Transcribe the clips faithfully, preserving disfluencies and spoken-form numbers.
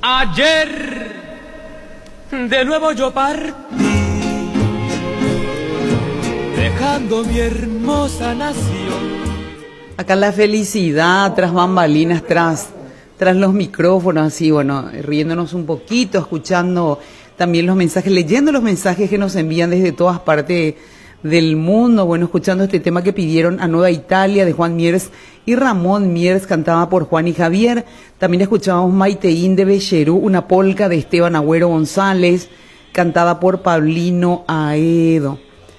Ayer de nuevo yo partí, dejando mi hermosa nación. Acá la felicidad, tras bambalinas, tras, tras los micrófonos, así, bueno, riéndonos un poquito, escuchando también los mensajes, leyendo los mensajes que nos envían desde todas partes del mundo, bueno, escuchando este tema que pidieron a Nueva Italia de Juan Miers y Ramón Miers, cantada por Juan y Javier. También escuchábamos Maiteín de Bellerú, una polca de Esteban Agüero González, cantada por Pablino Aedo.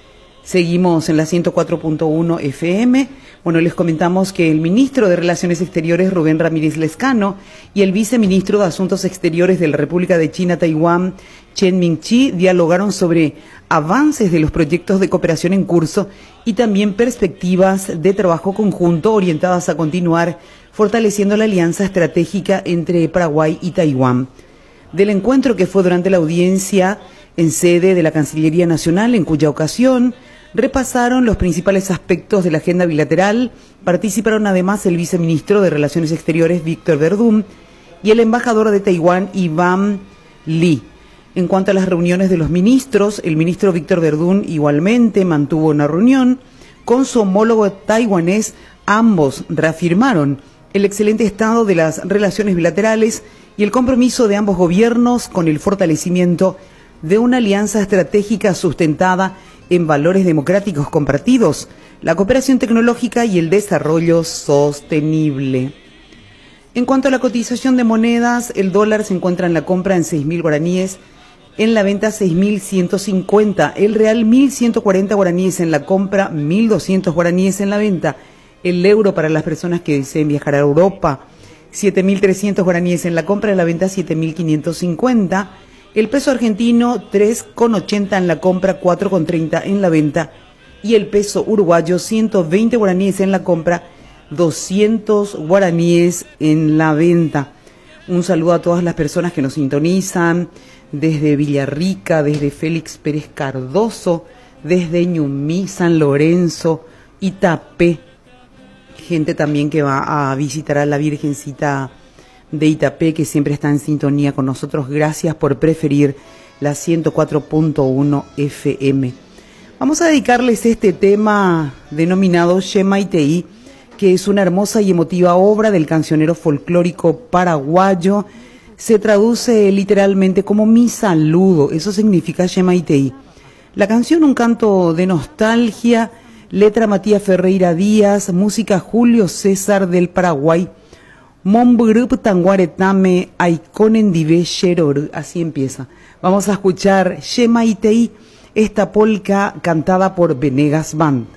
Seguimos en la ciento cuatro punto uno F M. Bueno, les comentamos que el ministro de Relaciones Exteriores, Rubén Ramírez Lezcano, y el viceministro de Asuntos Exteriores de la República de China, Taiwán, Chen Mingchi, dialogaron sobre avances de los proyectos de cooperación en curso y también perspectivas de trabajo conjunto orientadas a continuar fortaleciendo la alianza estratégica entre Paraguay y Taiwán. Del encuentro que fue durante la audiencia en sede de la Cancillería Nacional, en cuya ocasión repasaron los principales aspectos de la agenda bilateral, participaron además el viceministro de Relaciones Exteriores, Víctor Verdún, y el embajador de Taiwán, Ivan Li. En cuanto a las reuniones de los ministros, el ministro Víctor Verdún igualmente mantuvo una reunión con su homólogo taiwanés. Ambos reafirmaron el excelente estado de las relaciones bilaterales y el compromiso de ambos gobiernos con el fortalecimiento de una alianza estratégica sustentada en valores democráticos compartidos, la cooperación tecnológica y el desarrollo sostenible. En cuanto a la cotización de monedas, el dólar se encuentra en la compra en seis mil guaraníes, en la venta seis mil ciento cincuenta, el real mil ciento cuarenta guaraníes en la compra, mil doscientos guaraníes en la venta, el euro para las personas que deseen viajar a Europa, siete mil trescientos guaraníes en la compra, en la venta siete mil quinientos cincuenta, el peso argentino tres con ochenta en la compra, cuatro con treinta en la venta, y el peso uruguayo ciento veinte guaraníes en la compra, doscientos guaraníes en la venta. Un saludo a todas las personas que nos sintonizan desde Villarrica, desde Félix Pérez Cardoso, desde Ñumí, San Lorenzo, Itapé. Gente también que va a visitar a la Virgencita de Itapé, que siempre está en sintonía con nosotros. Gracias por preferir la ciento cuatro punto uno F M. Vamos a dedicarles este tema denominado Shemaiteí, que es una hermosa y emotiva obra del cancionero folclórico paraguayo. Se traduce literalmente como mi saludo, eso significa Shemaiteí. La canción, un canto de nostalgia, letra Matías Ferreira Díaz, música Julio César del Paraguay. Mombrup tanguaretame aikonen dive sheror, así empieza. Vamos a escuchar Shemaiteí, esta polca cantada por Venegas Band.